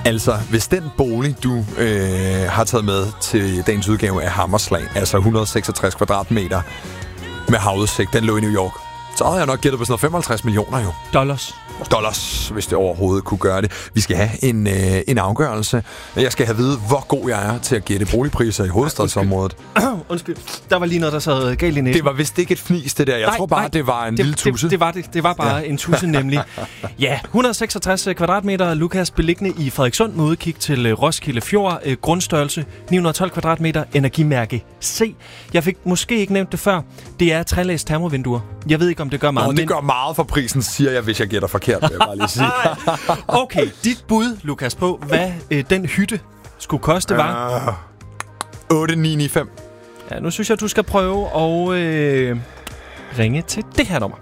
Altså, hvis den bolig, du har taget med til dagens udgave af Hammerslag, altså 166 kvadratmeter med havudsigt, den lå i New York, så havde jeg nok gættet på sådan noget 55 millioner jo. Dollars, hvis det overhovedet kunne gøre det. Vi skal have en afgørelse. Jeg skal have at vide, hvor god jeg er til at gætte boligpriser i hovedstadsområdet. Undskyld. Der var lige noget, der sad galt i næsen. Det var vist ikke et fnis, det der. Jeg tror bare, det var en lille tusse. Det var bare en tusse, nemlig. Ja, 166 kvadratmeter. Lukas, beliggende i Frederikssund med udkig til Roskilde Fjord. Grundstørrelse 912 kvadratmeter. Energimærke C. Jeg fik måske ikke nævnt det før. Det er trælæs termovinduer. Jeg ved ikke, om det gør meget. Det gør meget for prisen, siger jeg, hvis jeg gætter forkert, vil jeg bare lige sige. Okay, dit bud, Lukas, på hvad den hytte skulle koste var? 8,995. Ja, nu synes jeg, du skal prøve at ringe til det her nummer.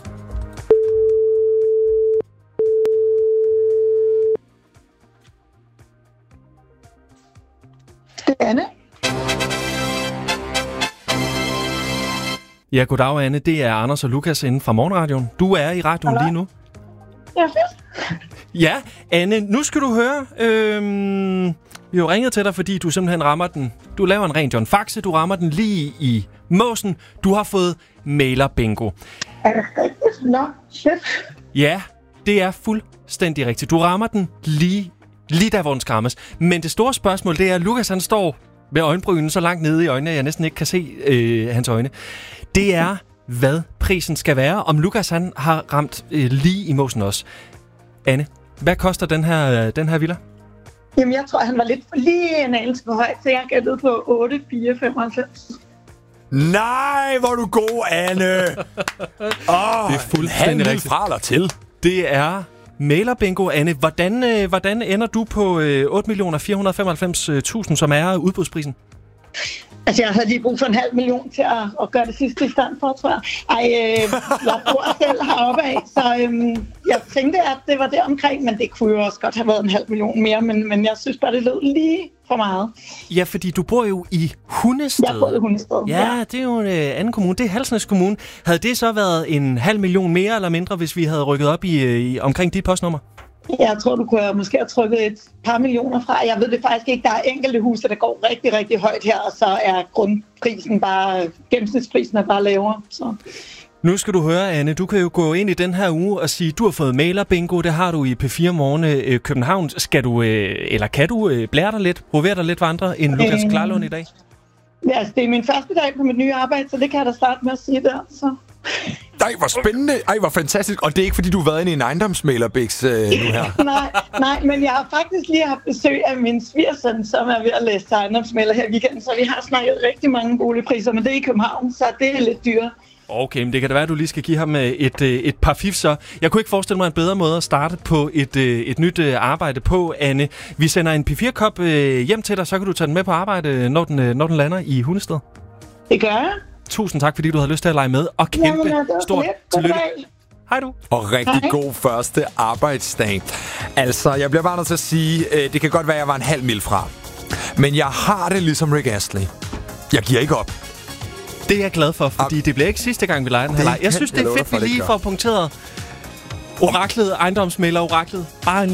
Det er Anne. Ja, goddag, Anne. Det er Anders og Lukas inden fra Morgenradioen. Du er i radioen lige nu. Ja, fedt. Ja, Anne, nu skal du høre. Vi har jo ringet til dig, fordi du simpelthen rammer den. Du laver en ren John Faxe. Du rammer den lige i måsen. Du har fået mailer-bingo. Er det rigtigt? Nå, shit. Ja, det er fuldstændig rigtigt. Du rammer den lige der, hvor den skrammes. Men det store spørgsmål, det er, at Lukas han står med øjenbrynen så langt nede i øjnene, at jeg næsten ikke kan se hans øjne. Det er, hvad prisen skal være. Om Lukas han har ramt lige i måsen også. Anne, hvad koster den her villa? Jamen, jeg tror, han var lidt lige en anelse for højt, så jeg gættede på 8,495. Nej, hvor er du god, Anne! Det er fuldstændig rigtigt. Fra eller til. Det er mailer-bingo, Anne. Hvordan ender du på 8.495.000, som er udbudsprisen? Altså, jeg havde lige brug for 500.000 til at gøre det sidste i stand for, tror jeg. Jeg bor selv heroppe af, så jeg tænkte, at det var det omkring, men det kunne jo også godt have været 500.000 mere, men jeg synes bare, det lød lige for meget. Ja, fordi du bor jo i Hundested. Jeg bor i Hundested. Ja, det er jo en anden kommune. Det er Halsnæs Kommune. Havde det så været 500.000 mere eller mindre, hvis vi havde rykket op i omkring dit postnummer? Jeg tror, du kunne måske have trykket et par millioner fra. Jeg ved det faktisk ikke. Der er enkelte huse, der går rigtig, rigtig højt her, og så er grundprisen bare, gennemsnitsprisen er bare lavere. Så. Nu skal du høre, Anne, du kan jo gå ind i den her uge og sige, du har fået mailer-bingo, det har du i P4 Morgen København. Skal du, eller kan du blære dig lidt, provere dig lidt for andre end Lukas Klarlund i dag? Ja, altså, det er min første dag på mit nye arbejde, så det kan jeg da starte med at sige der, så... Ej, hvor spændende. Ej, hvor fantastisk. Og det er ikke, fordi du har været inde i en ejendomsmælerbiks nu her? nej, men jeg har faktisk lige haft besøg af min svigersøn, som er ved at læse til ejendomsmæler her i weekenden, så vi har snakket rigtig mange boligpriser, men det er i København, så det er lidt dyre. Okay, men det kan da være, at du lige skal give ham et par fif, så. Jeg kunne ikke forestille mig en bedre måde at starte på et nyt arbejde på, Anne. Vi sender en P4-kop hjem til dig, så kan du tage den med på arbejde, når den lander i Hundested. Det gør jeg. Tusind tak, fordi du havde lyst til at lege med, og kæmpe stort tillykke. Hej du. Og rigtig god første arbejdsdag. Altså, jeg bliver bare nødt til at sige, det kan godt være, at jeg var 0,5 mil fra. Men jeg har det ligesom Rick Astley. Jeg giver ikke op. Det er jeg glad for, fordi det bliver ikke sidste gang, vi leger den her leg. Jeg synes, det er fedt, vi lige får punkteret oraklet, ejendomsmæler oraklet. Bare en